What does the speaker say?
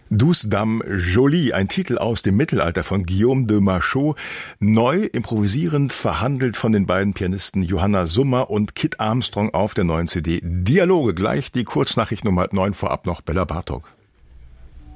Douce Dame Jolie, ein Titel aus dem Mittelalter von Guillaume de Machaut, neu improvisierend verhandelt von den beiden Pianisten Johanna Summer und Kit Armstrong auf der neuen CD Dialoge. Gleich die Kurznachricht um 8:30, vorab noch Bella Bartok.